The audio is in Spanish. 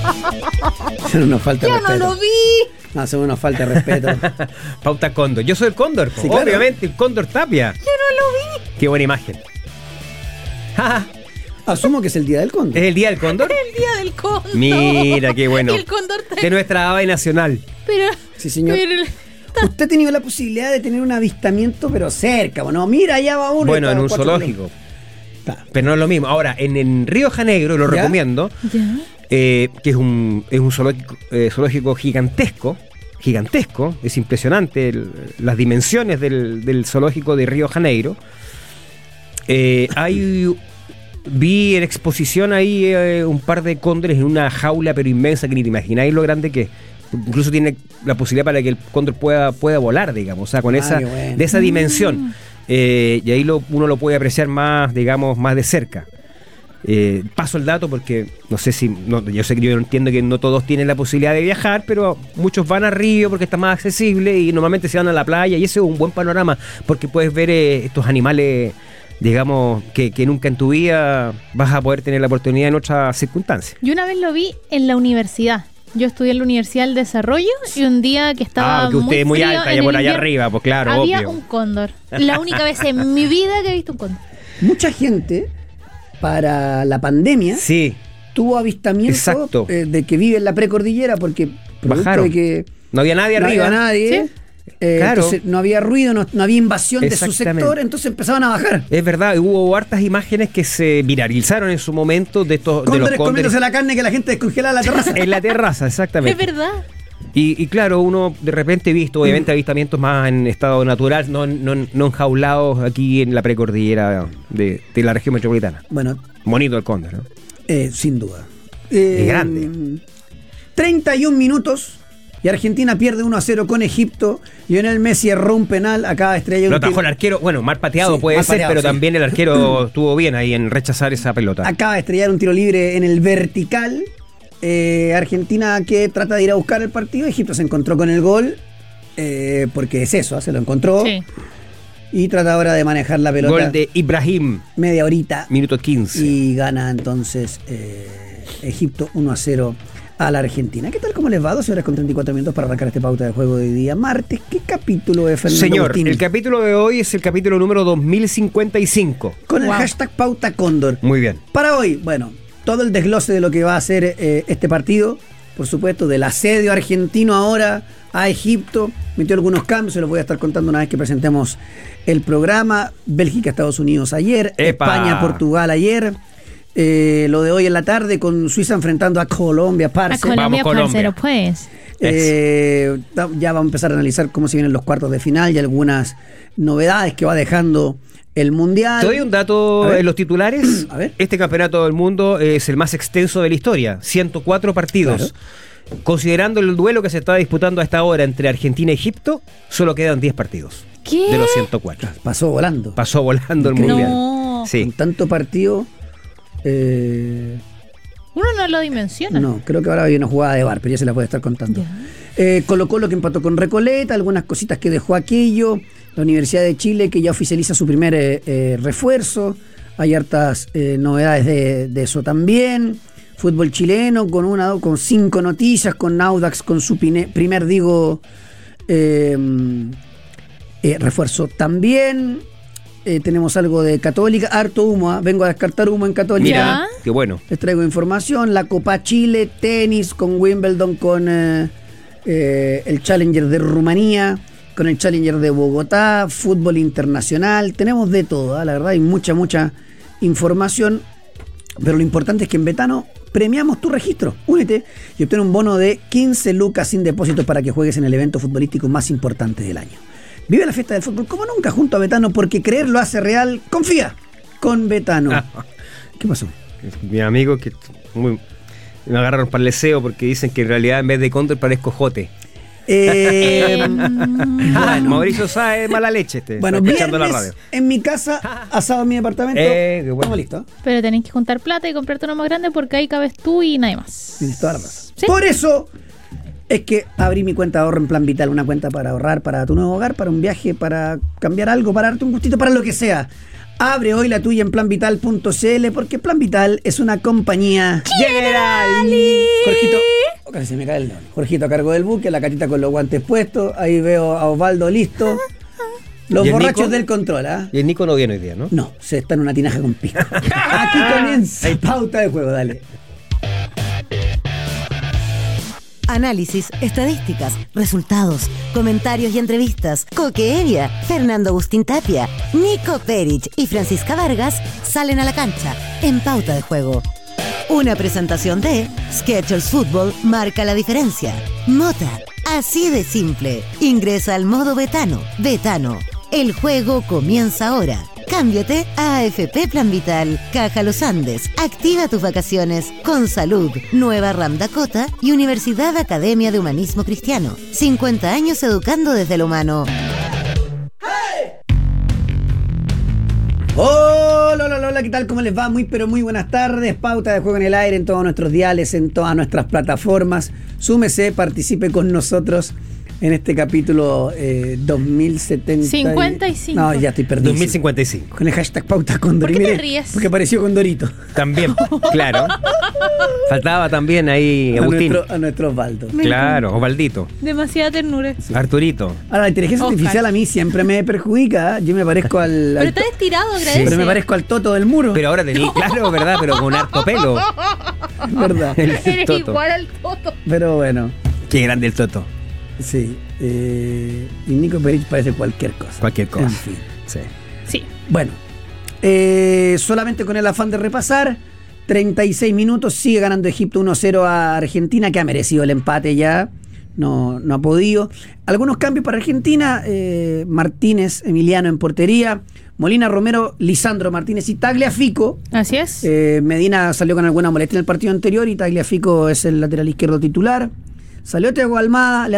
Eso no falta de respeto. ¡Yo no lo vi! No, eso es una falta de respeto. Pauta Cóndor. Yo soy el Cóndor, Sí, claro. obviamente, el Cóndor Tapia. ¡Yo no lo vi! Qué buena imagen. Asumo que es el día del cóndor. ¿Es el día del Cóndor? El día del cóndor. Mira, qué bueno. Y el cóndor De nuestra ave nacional. Pero... Sí, señor. pero- Usted ha tenido la posibilidad de tener un avistamiento, pero cerca, ¿o no? Mira, allá va uno. Bueno, y está en a un 4 zoológico. kilómetros. Claro. Pero no es lo mismo. Ahora, en Río de Janeiro, lo ¿Ya? recomiendo, Ya. que es un zoológico gigantesco, es impresionante las dimensiones del zoológico de Río de Janeiro. Vi en exposición ahí un par de cóndores en una jaula pero inmensa que ni te imagináis lo grande que es. Incluso tiene la posibilidad para que el cóndor pueda volar, digamos, o sea, con Qué bueno. de esa dimensión. Y ahí uno lo puede apreciar más, digamos, más de cerca. Paso el dato porque no sé si, yo sé que yo entiendo que no todos tienen la posibilidad de viajar, pero muchos van a Río porque está más accesible y normalmente se van a la playa y ese es un buen panorama porque puedes ver estos animales, digamos, que nunca en tu vida vas a poder tener la oportunidad en otras circunstancias. Yo una vez lo vi en la universidad. Yo estudié en la Universidad del Desarrollo y un día que estaba Que usted es muy frío alta, en ya el por allá invierno, arriba, pues claro, había obvio. un cóndor. La única vez en mi vida que he visto un cóndor. Mucha gente, para la pandemia, Sí, tuvo avistamiento Exacto. De que vive en la precordillera porque producto Bajaron. de que no había nadie no arriba. había nadie, ¿Sí? Claro. entonces no había ruido, no había invasión de su Exactamente. sector, entonces empezaban a bajar. Es verdad, hubo hartas imágenes que se viralizaron en su momento de estos de los Cóndores cóndores comiéndose la carne que la gente descongelaba en la terraza. en la terraza, Es exactamente. verdad. Y claro, uno de repente ha visto, obviamente, avistamientos más en estado natural, no enjaulados aquí en la precordillera de la región metropolitana. Bueno, Bonito el cóndor, ¿no? sin duda. Es grande. 31 minutos y Argentina pierde 1-0 con Egipto. Lionel Messi erró un penal, acaba de estrellar Lo un tiro. atajó el arquero, bueno, mal pateado Sí, puede mal ser, pateado, pero sí. también el arquero estuvo bien ahí en rechazar esa pelota. Acaba de estrellar un tiro libre en el vertical. Argentina que trata de ir a buscar el partido. Egipto se encontró con el gol. Porque es eso, se lo encontró. Sí. Y trata ahora de manejar la pelota. Gol de Ibrahim, Media horita. minuto 15. Y gana entonces Egipto 1-0 a la Argentina. ¿Qué tal? ¿Cómo les va? 12 horas con 34 minutos para arrancar este pauta de juego de hoy día martes. ¿Qué capítulo es, Fernando Señor, Agustín? el capítulo de hoy es el capítulo número 2055. Con el Wow. hashtag Pauta Cóndor. Muy bien. Para hoy, bueno, todo el desglose de lo que va a ser este partido, por supuesto, del asedio argentino ahora a Egipto. Metió algunos cambios, se los voy a estar contando una vez que presentemos el programa. Bélgica, Estados Unidos ayer, ¡Epa! España, Portugal ayer. Lo de hoy en la tarde con Suiza enfrentando a Colombia, A parce. Colombia, Colombia. parcero, pues. Ya vamos a empezar a analizar cómo se vienen los cuartos de final y algunas novedades que va dejando el Mundial. Te doy un dato A ver. en los titulares. A ver. Este campeonato del mundo es el más extenso de la historia, 104 partidos. Considerando el duelo que se está disputando a esta hora entre Argentina y Egipto, solo quedan 10 partidos ¿Qué? de los 104. Pasó volando. Pasó volando el Increíble. mundial. No. Sí. Con tanto partido. Uno no lo dimensiona. No, creo que ahora hay una jugada de VAR, pero ya se la puede estar contando. Colo-Colo que empató con Recoleta, algunas cositas que dejó aquello. La Universidad de Chile que ya oficializa su primer refuerzo. Hay hartas novedades de eso también. Fútbol chileno con 5 noticias, con Audax con su primer refuerzo también. Tenemos algo de Católica, harto humo, vengo a descartar humo en Católica. Mira, ¿Ya? qué bueno. Les traigo información, la Copa Chile, tenis con Wimbledon, con el Challenger de Rumanía, con el Challenger de Bogotá, fútbol internacional, tenemos de todo, la verdad hay mucha información, pero lo importante es que en Betano premiamos tu registro, únete y obtén un bono de 15 lucas sin depósito para que juegues en el evento futbolístico más importante del año. Vive la fiesta del fútbol como nunca junto a Betano porque creer lo hace real, confía con Betano. ¿Qué pasó? Mi amigo que me agarraron para el deseo porque dicen que en realidad en vez de Cóndor parezco Jote. Mauricio Sáez, mala leche Bueno, está escuchando la viernes radio. en mi casa, asado en mi departamento. Qué bueno. Estamos listos. Pero tenés que juntar plata y comprarte uno más grande porque ahí cabes tú y nadie más. Tienes toda la razón. ¿Sí? Por eso es que abrí mi cuenta de ahorro en Plan Vital, una cuenta para ahorrar para tu nuevo hogar, para un viaje, para cambiar algo, para darte un gustito, para lo que sea. Abre hoy la tuya en planvital.cl porque Plan Vital es una compañía Generali. Jorgito, casi se me cae el nombre. Jorgito a cargo del buque, la Catita con los guantes puestos. Ahí veo a Osvaldo listo. Los ¿Y el borrachos Nico? del control, ¿ah? Y el Nico no viene hoy día, ¿no? No, se está en una tinaja con pico. Aquí comienza Pauta de Juego, dale. Análisis, estadísticas, resultados, comentarios y entrevistas. Coque Evia, Fernando Agustín Tapia, Nico Perich y Francisca Vargas salen a la cancha en Pauta de Juego. Una presentación de Skechers Fútbol marca la diferencia. Mota, así de simple. Ingresa al modo Betano. Betano, el juego comienza ahora. Cámbiate a AFP Plan Vital, Caja Los Andes. Activa tus vacaciones con salud. Nueva RAM Dakota y Universidad Academia de Humanismo Cristiano. 50 años educando desde lo humano. Hola, hola, hola, ¿qué tal? ¿Cómo les va? Muy, pero muy buenas tardes. Pauta de Juego en el aire en todos nuestros diales, en todas nuestras plataformas. Súmese, participe con nosotros en este capítulo 2070. 55. No, ya estoy perdido. 2055. Con el hashtag Pauta Condor. ¿Por qué Y te mire, ríes? porque apareció Condorito. También, claro. Faltaba también ahí Agustín. A nuestro Osvaldo. Claro, Osvaldito. Demasiada ternura. Arturito. Ahora, la inteligencia Oscar. artificial a mí siempre me perjudica. Yo me parezco al Pero está estirado, agradece. pero me parezco al Toto del muro. Pero ahora tení, claro, ¿verdad? Pero con harto pelo. ¿Verdad? El Eres Toto. igual al Toto. Pero bueno, Qué grande el Toto. sí. Y Nico Perich parece cualquier cosa. Cualquier cosa. En fin. Sí. Sí. Bueno, solamente con el afán de repasar, 36 minutos, sigue ganando Egipto 1-0 a Argentina, que ha merecido el empate ya, no ha podido. Algunos cambios para Argentina, Martínez, Emiliano en portería, Molina, Romero, Lisandro Martínez y Tagliafico. Así es. Medina salió con alguna molestia en el partido anterior y Tagliafico es el lateral izquierdo titular. Salió Thiago Almada,